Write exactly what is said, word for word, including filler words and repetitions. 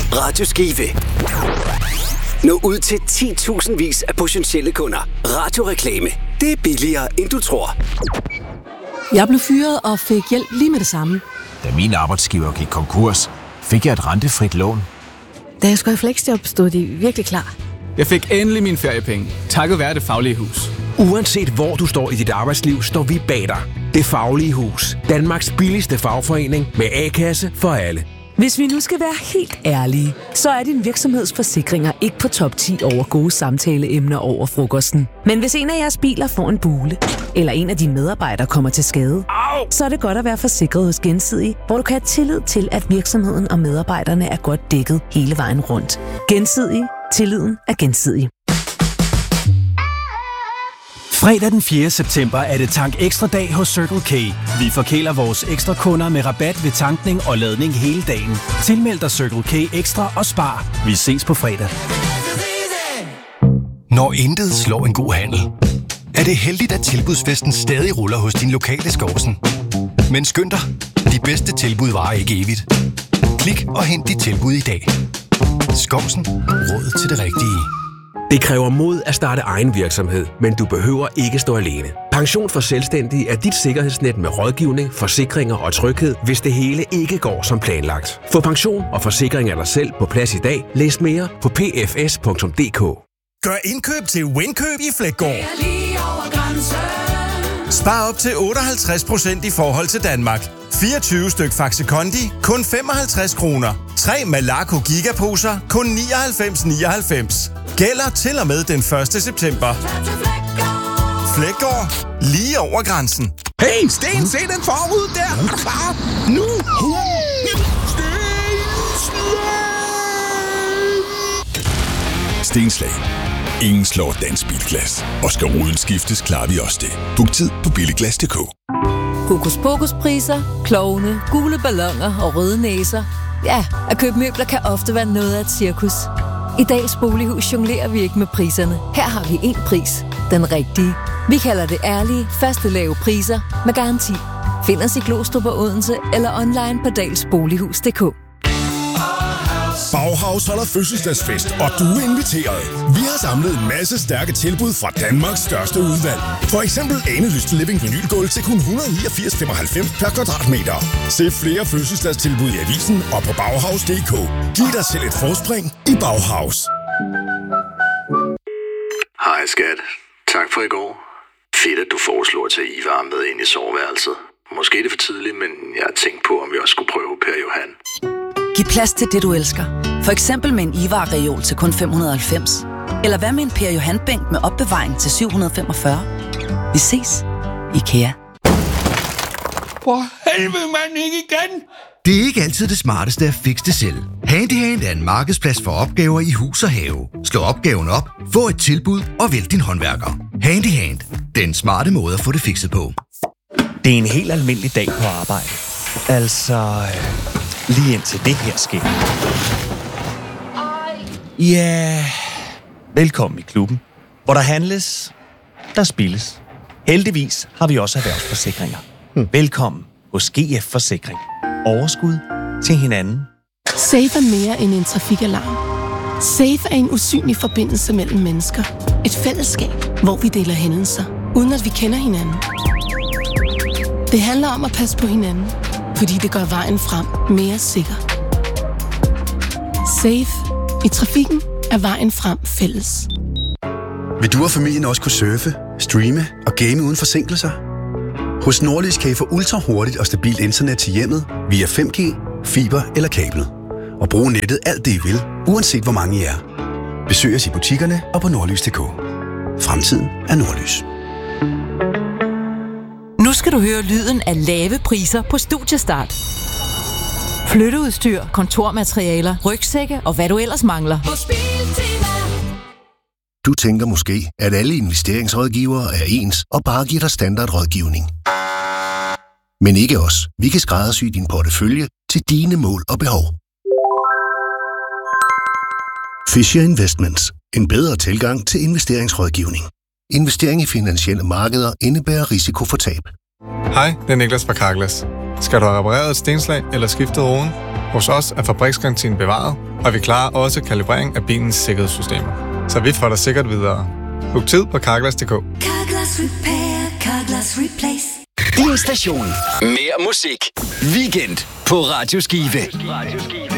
Radio Skive. Nå ud til ti tusind vis af potentielle kunder. Radioreklame. Det er billigere, end du tror. Jeg blev fyret og fik hjælp lige med det samme. Da min arbejdsgiver gik konkurs, fik jeg et rentefrit lån. Da jeg skulle i fleksjob, stod de virkelig klar. Jeg fik endelig mine feriepenge, takket være Det Faglige Hus. Uanset hvor du står i dit arbejdsliv, står vi bag dig. Det Faglige Hus. Danmarks billigste fagforening med A-kasse for alle. Hvis vi nu skal være helt ærlige, så er din virksomhedsforsikringer ikke på top ti over gode samtaleemner over frokosten. Men hvis en af jeres biler får en bule, eller en af dine medarbejdere kommer til skade, Au! så er det godt at være forsikret hos Gensidige, hvor du kan have tillid til, at virksomheden og medarbejderne er godt dækket hele vejen rundt. Gensidige. Tilliden er gensidig. Fredag den fjerde september er det Tank Ekstra dag hos Circle K. Vi forkæler vores ekstra kunder med rabat ved tankning og ladning hele dagen. Tilmeld dig Circle K Ekstra og spar. Vi ses på fredag. Når intet slår en god handel, er det heldigt, at tilbudsfesten stadig ruller hos din lokale Skovsen. Men skynd dig, de bedste tilbud varer ikke evigt. Klik og hent dit tilbud i dag. Skovsen. Råd til det rigtige. Det kræver mod at starte egen virksomhed, men du behøver ikke stå alene. Pension for Selvstændige er dit sikkerhedsnet med rådgivning, forsikringer og tryghed, hvis det hele ikke går som planlagt. Få pension og forsikring af dig selv på plads i dag. Læs mere på p f s punktum d k. Gør indkøb til Winkøb i Fleggaard. Spar op til otteoghalvtreds procent i forhold til Danmark. fireogtyve styk Faxe Kondi, kun femoghalvtreds kroner. tre Malaco Gigaposer, kun nioghalvfems nioghalvfems. Gælder til og med den første september. Fleggaard, lige over grænsen. Hey, Sten, se den forud der! Er du klar? Nu! Stenslag. Ingen slår dansk bilglas. Og skal ruden skiftes, klarer vi også det. Book tid på billiglas punktum d k. Hokus pokus priser, klovne, gule ballonger og røde næser. Ja, at købe møbler kan ofte være noget af et cirkus. I Dags Bolighus jonglerer vi ikke med priserne. Her har vi én pris. Den rigtige. Vi kalder det ærlige, faste lave priser med garanti. Find os i Glostrup og Odense eller online på dags bolighus punktum d k. Bauhaus holder fødselsdagsfest, og du er inviteret. Vi har samlet en masse stærke tilbud fra Danmarks største udvalg. For eksempel Anelyst Living vinylgulv til kun et hundrede og niogfirs komma femoghalvfems per kvadratmeter. Se flere fødselsdagstilbud i avisen og på bauhaus punktum d k. Giv dig selv et forspring i Bauhaus. Hej skat. Tak for i går. Fedt, at du foreslår at tage Ivar med ind i soveværelset. Måske er det for tidligt, men jeg har tænkt på, om vi også skulle prøve Per Johan. Giv plads til det, du elsker. For eksempel med en Ivar-reol til kun fem hundrede og halvfems. Eller hvad med en Per Johan-bænk med opbevaring til syv hundrede og femogfyrre. Vi ses. IKEA. For helvede, mand, ikke igen! Det er ikke altid det smarteste at fikse det selv. Handyhand er en markedsplads for opgaver i hus og have. Slå opgaven op, få et tilbud og vælg din håndværker. Handyhand. Den smarte måde at få det fikset på. Det er en helt almindelig dag på arbejde. Altså... Lige indtil det her sker. Ja, velkommen i klubben, hvor der handles, der spilles. Heldigvis har vi også erhvervsforsikringer. Hmm. Velkommen hos G F Forsikring. Overskud til hinanden. Safe er mere end en trafikalarm. Safe er en usynlig forbindelse mellem mennesker. Et fællesskab, hvor vi deler hændelser, uden at vi kender hinanden. Det handler om at passe på hinanden, fordi det gør vejen frem mere sikker. Safe. I trafikken er vejen frem fælles. Vil du og familien også kunne surfe, streame og game uden forsinkelser? Hos Nordlys kan I få ultra hurtigt og stabilt internet til hjemmet via fem G, fiber eller kablet. Og bruge nettet alt det I vil, uanset hvor mange I er. Besøg os i butikkerne og på nordlys punktum d k. Fremtiden er Nordlys. Nu skal du høre lyden af lave priser på Studiestart. Flytteudstyr, kontormaterialer, rygsække og hvad du ellers mangler. Du tænker måske, at alle investeringsrådgivere er ens og bare giver dig standardrådgivning. Men ikke os. Vi kan skræddersy din portefølje til dine mål og behov. Fisher Investments. En bedre tilgang til investeringsrådgivning. Investering i finansielle markeder indebærer risiko for tab. Hej, det er Niklas fra Carglass. Skal du have repareret et stenslag eller skiftet roden? Hos os er fabriksgarantien bevaret, og vi klarer også kalibrering af bilens sikkerhedssystemer. Så vi får dig sikkert videre. Book tid på Carglass punktum d k. Carglass Repair, Carglass Replace. Din station. Mere musik. Weekend på Radio Skive.